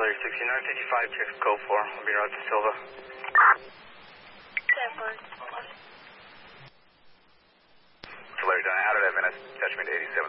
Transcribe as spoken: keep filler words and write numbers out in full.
Larry sixty-nine fifty-five, check code four. I'll be right to Silva. Seven. Larry, done out of that Venice. Touch me to eighty-seven.